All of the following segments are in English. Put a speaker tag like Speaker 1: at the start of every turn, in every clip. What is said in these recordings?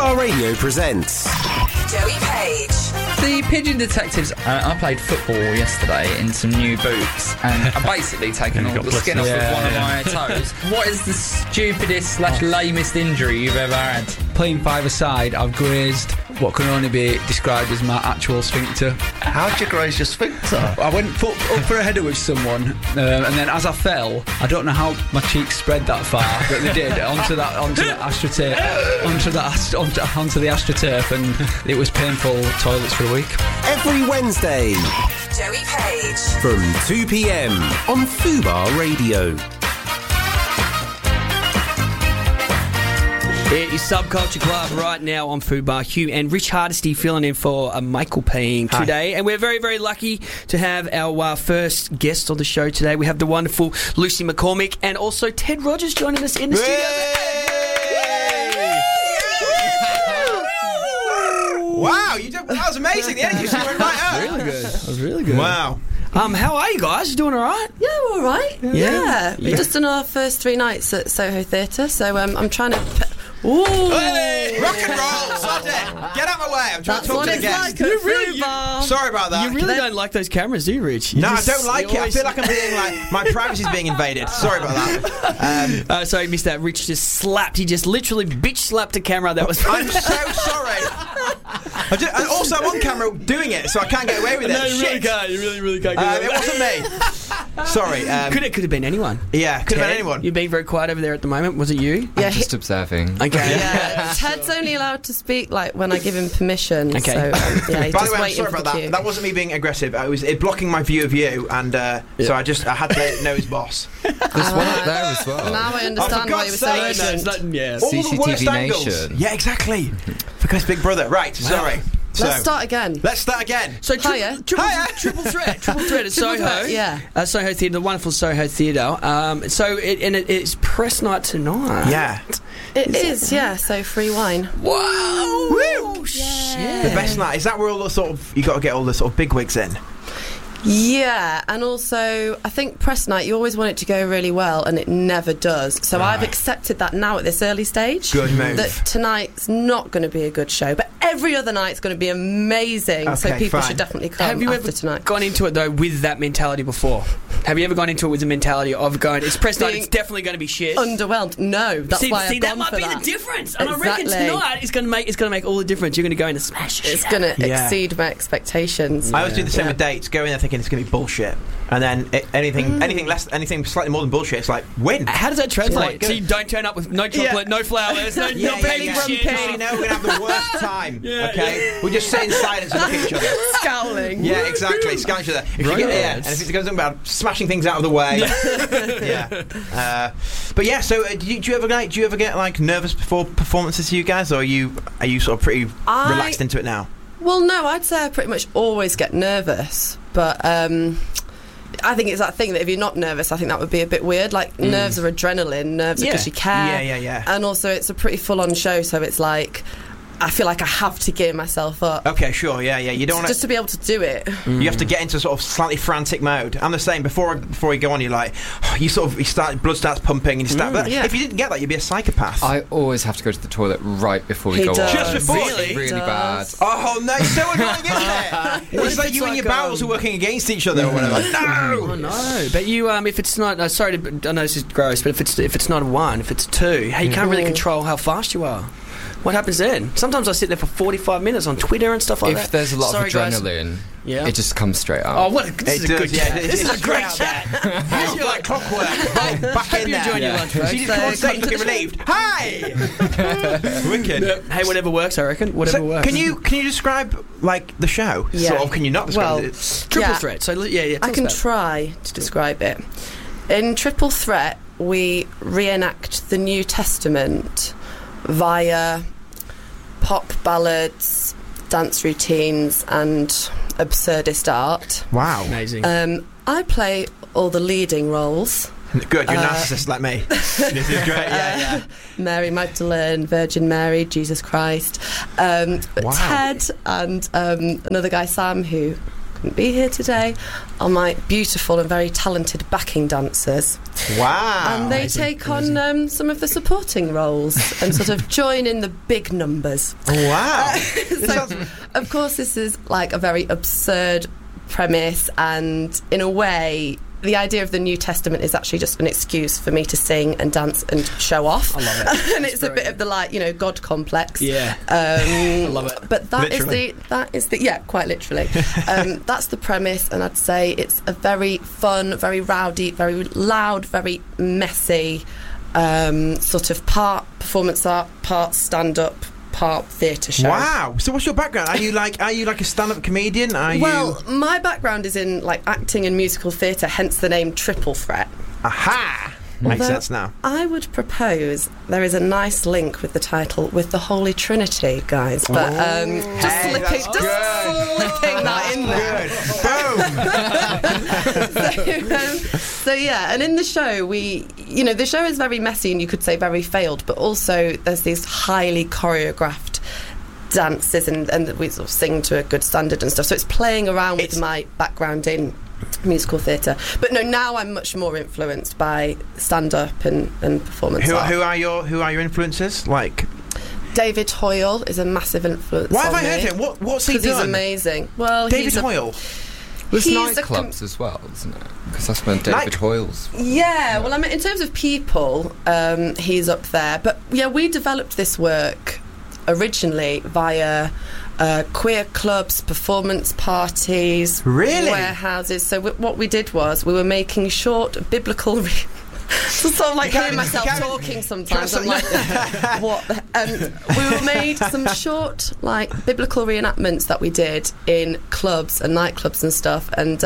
Speaker 1: Fubar Radio presents
Speaker 2: Joey Page.
Speaker 3: The Pigeon Detectives. I played football yesterday in some new boots, and I've basically taken all the skin off of one of my toes. What is the stupidest / lamest injury you've ever had?
Speaker 4: Playing five-a-side, I've grazed what can only be described as my actual sphincter.
Speaker 5: How'd you graze your sphincter?
Speaker 4: I went up for a header with someone, and then as I fell, I don't know how my cheeks spread that far, but they did onto the astroturf, and it was painful toilets for a week.
Speaker 1: every Wednesday
Speaker 2: Joey Page.
Speaker 1: from 2 p.m. on Fubar Radio.
Speaker 6: It is Subculture Club right now on Fubar. Hugh and Rich Hardesty filling in for Michael Payne today. And we're very, very lucky to have our first guest on the show today. We have the wonderful Lucy McCormick and also Ted Rogers joining us in the studio.
Speaker 7: Wow, that was amazing. The energy just went right up.
Speaker 6: Really good. That was really good.
Speaker 7: Wow.
Speaker 6: How are you guys? You doing all right?
Speaker 8: Yeah, we're all right.
Speaker 6: Yeah.
Speaker 8: We've just done our first 3 nights at Soho Theatre, so I'm trying to... Ooh!
Speaker 7: Hey, rock and roll, sod it. Get out of my way. I'm trying to talk to the guest. Sorry about that.
Speaker 6: You really don't like those cameras, do you, Rich?
Speaker 7: No, I don't like it. I feel like I'm being my privacy's being invaded. Sorry about that.
Speaker 6: Sorry, missed that. Rich just literally bitch slapped a camera. That was.
Speaker 7: I'm so sorry. And also, I'm on camera doing it, so I can't get away with it.
Speaker 6: No, you really can't. You really can't get away with it.
Speaker 7: It wasn't me. Sorry.
Speaker 6: Could have been anyone.
Speaker 7: Yeah, could have been anyone.
Speaker 6: You're being very quiet over there at the moment. Was it you?
Speaker 8: Yeah,
Speaker 9: I'm just observing.
Speaker 6: Okay.
Speaker 8: Yeah, Ted's only allowed to speak when I give him permission.
Speaker 6: Okay.
Speaker 8: So, he's
Speaker 7: By
Speaker 8: just
Speaker 7: the way, I'm
Speaker 8: waiting
Speaker 7: sorry
Speaker 8: for
Speaker 7: about
Speaker 8: the
Speaker 7: that.
Speaker 8: cue.
Speaker 7: That wasn't me being aggressive. It was blocking my view of you, and so I had to know his boss.
Speaker 9: There's one up there as well.
Speaker 8: Now I understand why you were so urgent.
Speaker 7: All the worst
Speaker 9: CCTV
Speaker 7: angles.
Speaker 9: Nation.
Speaker 7: Yeah, exactly. Because Big Brother. Right, sorry.
Speaker 8: Let's start again.
Speaker 7: Let's start again.
Speaker 6: So
Speaker 8: Hiya.
Speaker 6: triple threat at Soho.
Speaker 8: Yeah.
Speaker 6: Soho Theatre, the wonderful Soho Theatre. It's press night tonight.
Speaker 7: Yeah.
Speaker 8: It is, yeah, so free wine.
Speaker 6: Wow!
Speaker 7: Woo!
Speaker 8: Yeah.
Speaker 7: The best night. Is that where all the sort of you got to get all the sort of big wigs in?
Speaker 8: Yeah, and also I think press night, you always want it to go really well, and it never does. So I've accepted that now at this early stage.
Speaker 7: Good move.
Speaker 8: That tonight's not going to be a good show, but every other night's going to be amazing. So
Speaker 7: Okay,
Speaker 8: people
Speaker 7: fine.
Speaker 8: should definitely come
Speaker 6: Have you
Speaker 8: after
Speaker 6: ever
Speaker 8: tonight.
Speaker 6: gone into it though with that mentality before? Have you ever gone into it with the mentality of going, it's press night,
Speaker 8: Being
Speaker 6: it's definitely going to be shit?
Speaker 8: Underwhelmed? No, that's why I've
Speaker 6: that
Speaker 8: gone
Speaker 6: might
Speaker 8: for
Speaker 6: be
Speaker 8: that.
Speaker 6: the difference, and I reckon
Speaker 8: Exactly.
Speaker 6: tonight it's going to make all the difference. You're going to go in and smash it.
Speaker 8: It's going to
Speaker 7: Yeah.
Speaker 8: exceed my expectations.
Speaker 7: I always do the same
Speaker 8: Yeah.
Speaker 7: with dates. Go in there thinking it's going to be bullshit, and then anything slightly more than bullshit, it's like win.
Speaker 6: How does that translate?
Speaker 7: Yeah.
Speaker 6: So you don't turn up with no chocolate, no flowers, no baby shit.
Speaker 7: You know we're going to have the worst time. Okay, we just sit in silence and look at each other.
Speaker 8: Scowling.
Speaker 7: Yeah, exactly. Scout each other. If you get, and if it goes on about smashing things out of the way. Yeah. But yeah. So do you ever get like nervous before performances, you guys, or are you sort of pretty relaxed into it now?
Speaker 8: Well, no, I'd say I pretty much always get nervous, but I think it's that thing that if you're not nervous, I think that would be a bit weird. Like, nerves are adrenaline, nerves are because you care.
Speaker 7: Yeah.
Speaker 8: And also, it's a pretty full-on show, so it's like, I feel like I have to gear myself up.
Speaker 7: Okay, sure, yeah. You don't want
Speaker 8: just to be able to do it.
Speaker 7: You have to get into sort of slightly frantic mode. I'm the same. Before you go on, you're like, blood starts pumping, and you start. But if you didn't get that, you'd be a psychopath.
Speaker 9: I always have to go to the toilet right before we go
Speaker 8: does.
Speaker 9: on.
Speaker 7: Just before?
Speaker 9: It's really bad.
Speaker 7: Oh no, it's so annoying, isn't it? It's like you and your bowels are working against each other or whatever. No!
Speaker 6: Oh no! But you, if it's not, I know this is gross, but if it's not a 1, if it's 2, hey, you can't really control how fast you are. What happens then? Sometimes I sit there for 45 minutes on Twitter and stuff like that.
Speaker 9: If there's a lot of
Speaker 6: guys.
Speaker 9: adrenaline,
Speaker 6: Yeah.
Speaker 9: it just comes straight out.
Speaker 6: Oh, this is a good chat. This is a great
Speaker 7: out
Speaker 6: chat.
Speaker 7: It's like clockwork. Back in
Speaker 6: you
Speaker 7: there.
Speaker 6: enjoyed your lunch break.
Speaker 7: So you just come on stage looking relieved. Hi! Wicked.
Speaker 6: Hey, whatever works, I reckon. Whatever works.
Speaker 7: Can you describe like the show?
Speaker 8: Yeah.
Speaker 7: Sort of. Can you not describe
Speaker 8: Well,
Speaker 7: it?
Speaker 6: Triple
Speaker 8: Yeah.
Speaker 6: threat. So yeah.
Speaker 8: I can try to describe it. In Triple Threat, we reenact the New Testament via pop ballads, dance routines, and absurdist art.
Speaker 7: Wow.
Speaker 6: Amazing.
Speaker 8: I play all the leading roles.
Speaker 7: Good, you're a narcissist like me. This is great, yeah.
Speaker 8: Mary Magdalene, Virgin Mary, Jesus Christ.
Speaker 7: Wow.
Speaker 8: Ted and another guy, Sam, who couldn't be here today, are my beautiful and very talented backing dancers.
Speaker 7: Wow.
Speaker 8: And they take on some of the supporting roles and sort of join in the big numbers.
Speaker 7: Wow.
Speaker 8: So, of course, this is like a very absurd premise, and in a way, the idea of the New Testament is actually just an excuse for me to sing and dance and show off.
Speaker 6: I love it.
Speaker 8: And it's a bit of the God complex.
Speaker 6: Yeah. I love it.
Speaker 8: But that is the yeah, quite literally. That's the premise, and I'd say it's a very fun, very rowdy, very loud, very messy sort of part performance art, part stand-up, part theatre show.
Speaker 7: Wow. So what's your background? Are you like a stand-up comedian?
Speaker 8: My background is in like acting and musical theatre, hence the name Triple Threat.
Speaker 7: Aha! Makes sense now.
Speaker 8: I would propose there is a nice link with the title with the Holy Trinity, guys. But just slipping that in there. So yeah, and in the show the show is very messy and you could say very failed, but also there's these highly choreographed dances and we sort of sing to a good standard and stuff. So it's playing around with my background in musical theatre. But no, now I'm much more influenced by stand-up and performance art.
Speaker 7: Who are your influences? Like
Speaker 8: David Hoyle is a massive influence.
Speaker 7: Why have
Speaker 8: on
Speaker 7: I heard
Speaker 8: me.
Speaker 7: him? What's he done?
Speaker 8: Because he's amazing. Well,
Speaker 7: David Hoyle.
Speaker 9: There's
Speaker 8: he's
Speaker 9: nightclubs as well, isn't it? Because that's when David Hoyle's.
Speaker 8: Yeah, well, I mean, in terms of people, he's up there. But yeah, we developed this work originally via queer clubs, performance parties, warehouses. So what we did was we were making short biblical. Sort of like hearing myself talking sometimes. I'm like, what? We made some short, like, biblical reenactments that we did in clubs and nightclubs and stuff. And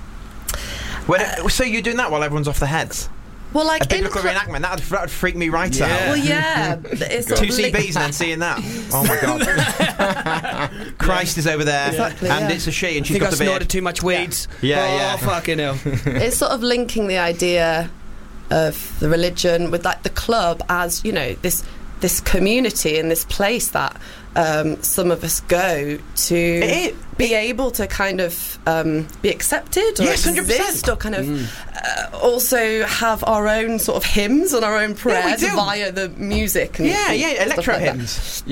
Speaker 7: so you're doing that while everyone's off their heads?
Speaker 8: Well, like
Speaker 7: a biblical reenactment that would freak me right out.
Speaker 8: Well, yeah, it's
Speaker 7: two CBs and then seeing that. Oh my god! Christ is over there, and it's a she, and she's got the beard.
Speaker 6: I snorted too much weeds.
Speaker 7: Yeah.
Speaker 6: Fucking hell!
Speaker 8: It's sort of linking the idea of the religion with like the club as this community and this place that some of us go to be able to kind of be accepted or exist 100%. Or kind of also have our own sort of hymns and our own prayers via the music and
Speaker 7: electro
Speaker 8: like
Speaker 7: hymns.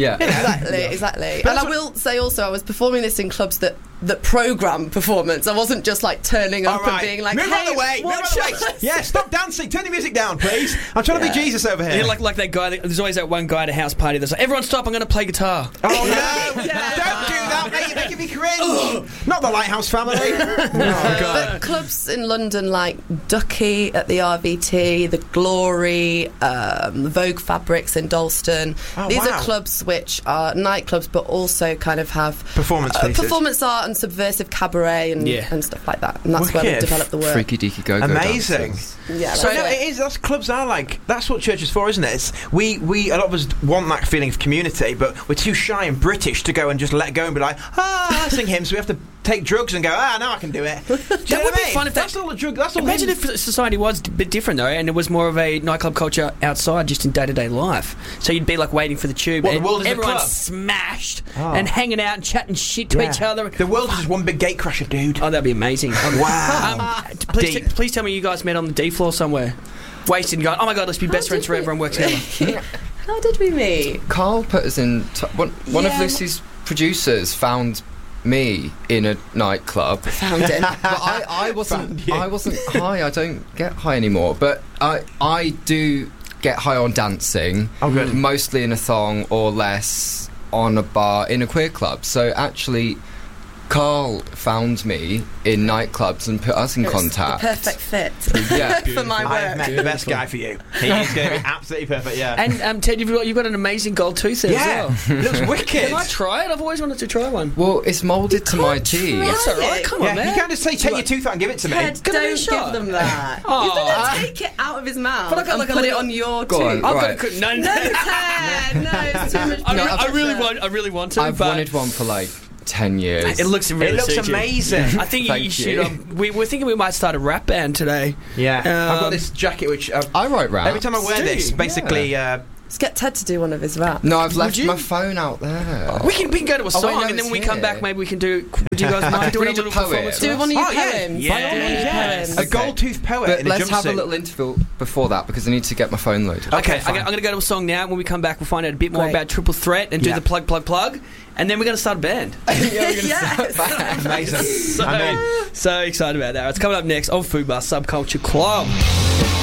Speaker 8: Exactly. And I will say also I was performing this in clubs that program performance. I wasn't just like turning up and being like,
Speaker 7: move out of the way, yeah, stop dancing, turn the music down please, I'm trying to be Jesus over here.
Speaker 6: Like that guy, there's always that one guy at a house party that's like, everyone stop, I'm going to play guitar.
Speaker 7: Oh no, don't do that mate, you're making me cringe. Not the Lighthouse Family. Oh god.
Speaker 8: But clubs in London like Ducky at the RVT, the Glory, the Vogue Fabrics in Dalston, these are clubs which are nightclubs but also kind of have performance art and subversive cabaret and stuff like that, and that's where we developed the work.
Speaker 9: Freaky deaky go-go
Speaker 7: amazing
Speaker 9: dancers.
Speaker 8: Yeah,
Speaker 7: so no, it is. That's clubs are like. That's what church is for, isn't it? It's, we a lot of us want that feeling of community, but we're too shy and British to go and just let go and be like, sing hymns. So we have to take drugs and go, now I can do it.
Speaker 6: That would be fun if
Speaker 7: that's all a drug. That's all.
Speaker 6: Imagine if society was a bit different though, and it was more of a nightclub culture outside, just in day-to-day life. So you'd be like waiting for the tube, and everyone's smashed and hanging out and chatting shit to each other.
Speaker 7: The world is just one big gate crasher, dude.
Speaker 6: Oh, that'd be amazing.
Speaker 7: Wow.
Speaker 6: Please tell me you guys met on the D floor somewhere, wasted and going, oh my god, let's be best friends forever and work together.
Speaker 8: How did we meet?
Speaker 9: Carl put us in. One of Lucy's producers found me in a nightclub.
Speaker 8: Found him.
Speaker 9: But I wasn't high. I don't get high anymore. But I do get high on dancing.
Speaker 7: Oh, good.
Speaker 9: Mostly in a thong or less on a bar in a queer club. So actually, Carl found me in nightclubs and put us in contact.
Speaker 8: The perfect fit for my work.
Speaker 7: I've met the best guy for you. He is going to be absolutely perfect, yeah.
Speaker 6: And Ted, you've got an amazing gold tooth there as well.
Speaker 7: It looks wicked.
Speaker 6: Can I try it? I've always wanted to try one.
Speaker 9: Well, it's moulded to my teeth.
Speaker 6: That's alright, come on, man.
Speaker 7: You can't just say, take your tooth out and give it to me.
Speaker 8: Ted, don't give them that. He's going to take it out of his mouth and put it on your tooth.
Speaker 6: No,
Speaker 8: Ted, no, it's too much.
Speaker 6: I really want to.
Speaker 9: I've wanted one for like 10 years.
Speaker 6: It looks
Speaker 7: amazing.
Speaker 6: I think you should. We're thinking we might start a rap band today.
Speaker 7: Yeah. I've got this jacket which
Speaker 9: I write rap.
Speaker 7: Every time I wear this, basically
Speaker 8: Let's get Ted to do one of his raps.
Speaker 9: No, I've left my phone out there.
Speaker 6: We can go to a song,
Speaker 9: wait, no,
Speaker 6: and then
Speaker 9: it's
Speaker 6: when we come
Speaker 9: here.
Speaker 6: back, maybe we can do. Would you guys mind doing a
Speaker 9: read a
Speaker 6: little
Speaker 9: poem.
Speaker 6: performance?
Speaker 8: Do one of your poems.
Speaker 6: Yeah.
Speaker 8: Do one of your poems.
Speaker 7: A gold-toothed poet
Speaker 9: But
Speaker 7: in a
Speaker 9: let's have a
Speaker 7: jumpsuit.
Speaker 9: little interval before that because I need to get my phone loaded.
Speaker 6: Okay,
Speaker 7: fine.
Speaker 6: I'm going to go to a song now. When we come back, we'll find out a bit more
Speaker 8: Great.
Speaker 6: about Triple Threat and do
Speaker 7: Yeah.
Speaker 6: the plug, and then we're going to start a band.
Speaker 8: Yes.
Speaker 7: Amazing.
Speaker 6: So excited about that. It's coming up next on Fubar Subculture Club.